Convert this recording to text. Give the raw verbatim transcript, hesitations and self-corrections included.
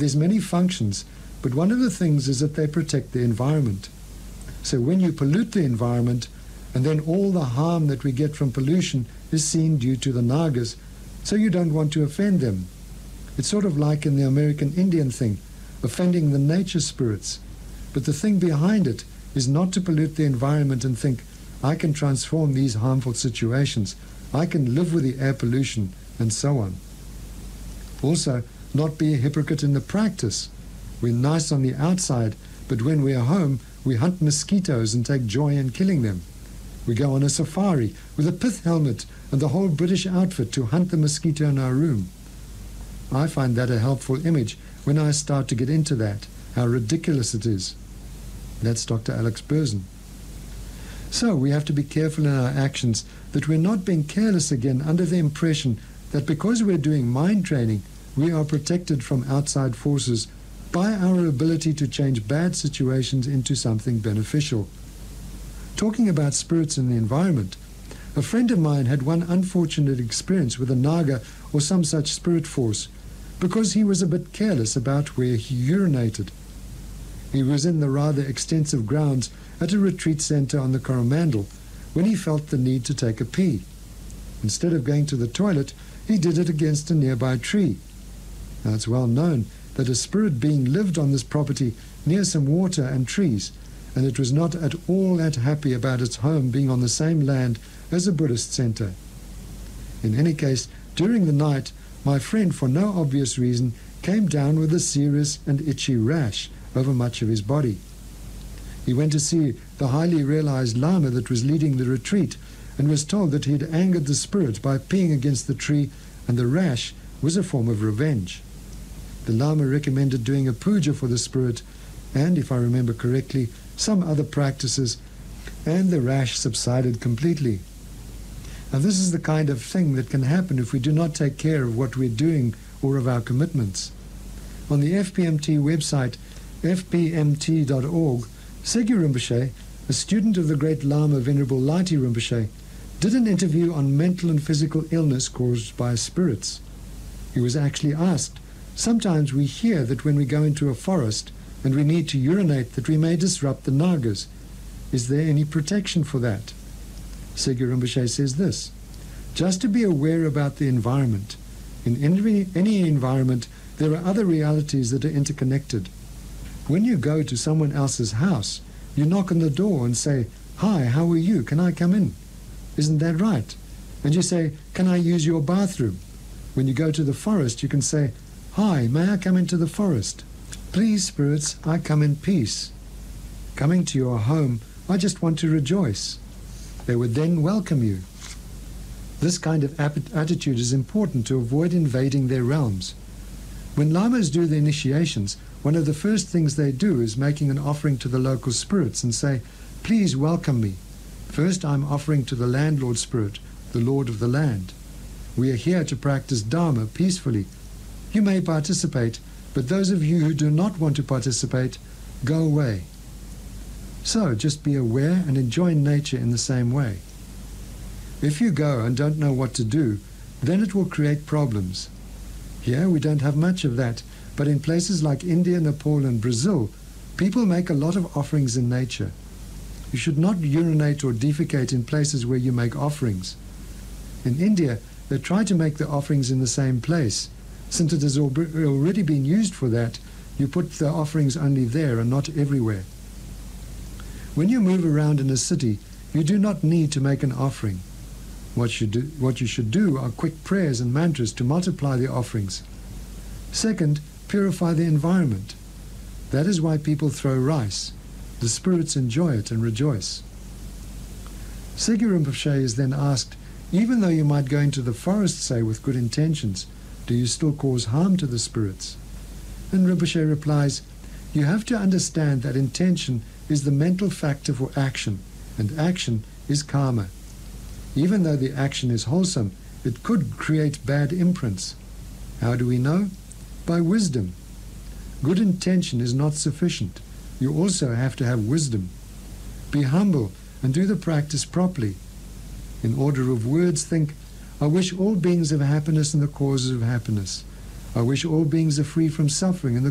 there's many functions, but one of the things is that they protect the environment. So when you pollute the environment, and then all the harm that we get from pollution is seen due to the Nagas, so you don't want to offend them. It's sort of like in the American Indian thing, offending the nature spirits. But the thing behind it is not to pollute the environment and think, I can transform these harmful situations, I can live with the air pollution, and so on. Also, not be a hypocrite in the practice. We're nice on the outside, but when we are home, we hunt mosquitoes and take joy in killing them. We go on a safari with a pith helmet and the whole British outfit to hunt the mosquito in our room. I find that a helpful image when I start to get into that, how ridiculous it is. That's Doctor Alex Berzin. So we have to be careful in our actions that we're not being careless again under the impression that because we're doing mind training, we are protected from outside forces by our ability to change bad situations into something beneficial. Talking about spirits in the environment, a friend of mine had one unfortunate experience with a Naga or some such spirit force because he was a bit careless about where he urinated. He was in the rather extensive grounds at a retreat center on the Coromandel when he felt the need to take a pee. Instead of going to the toilet, he did it against a nearby tree. Now it's well known that a spirit being lived on this property near some water and trees, and it was not at all that happy about its home being on the same land as a Buddhist center. In any case, during the night, my friend, for no obvious reason, came down with a serious and itchy rash over much of his body. He went to see the highly realized Lama that was leading the retreat and was told that he had angered the spirit by peeing against the tree, and the rash was a form of revenge. The Lama recommended doing a puja for the spirit and, if I remember correctly, some other practices, and the rash subsided completely. Now this is the kind of thing that can happen if we do not take care of what we're doing or of our commitments. On the F P M T website, f p m t dot org, Segyu Rinpoche, a student of the great Lama Venerable Lati Rinpoche, did an interview on mental and physical illness caused by spirits. He was actually asked, sometimes we hear that when we go into a forest and we need to urinate that we may disrupt the Nagas. Is there any protection for that? Segyu Rinpoche says this, just to be aware about the environment. In any, any environment, there are other realities that are interconnected. When you go to someone else's house, you knock on the door and say, hi, how are you? Can I come in? Isn't that right? And you say, can I use your bathroom? When you go to the forest, you can say, hi, may I come into the forest? Please, spirits, I come in peace. Coming to your home, I just want to rejoice. They would then welcome you. This kind of attitude is important to avoid invading their realms. When lamas do the initiations, one of the first things they do is making an offering to the local spirits and say, please welcome me. First I'm offering to the landlord spirit, the lord of the land. We are here to practice Dharma peacefully. You may participate, but those of you who do not want to participate, go away. So just be aware and enjoy nature in the same way. If you go and don't know what to do, then it will create problems. Here we don't have much of that, but in places like India, Nepal and Brazil, people make a lot of offerings in nature. You should not urinate or defecate in places where you make offerings. In India, they try to make the offerings in the same place. Since it has already been used for that, you put the offerings only there and not everywhere. When you move around in a city, you do not need to make an offering. What you, do, what you should do are quick prayers and mantras to multiply the offerings. Second, purify the environment. That is why people throw rice. The spirits enjoy it and rejoice. Segyu Rinpoche is then asked, even though you might go into the forest, say, with good intentions, do you still cause harm to the spirits? And Rinpoche replies, you have to understand that intention is the mental factor for action, and action is karma. Even though the action is wholesome, it could create bad imprints. How do we know? By wisdom. Good intention is not sufficient. You also have to have wisdom. Be humble and do the practice properly. In order of words, think, I wish all beings have happiness and the causes of happiness. I wish all beings are free from suffering and the